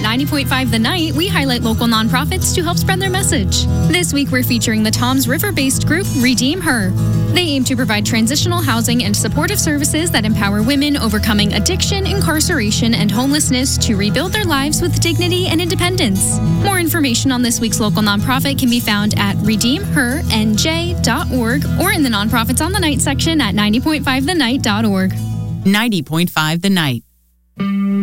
90.5 The Night, we highlight local nonprofits to help spread their message. This week, we're featuring the Toms River-based group Redeem Her. They aim to provide transitional housing and supportive services that empower women overcoming addiction, incarceration, and homelessness to rebuild their lives with dignity and independence. More information on this week's local nonprofit can be found at redeemhernj.org or in the Nonprofits on the Night section at 90.5thenight.org. 90.5 The Night.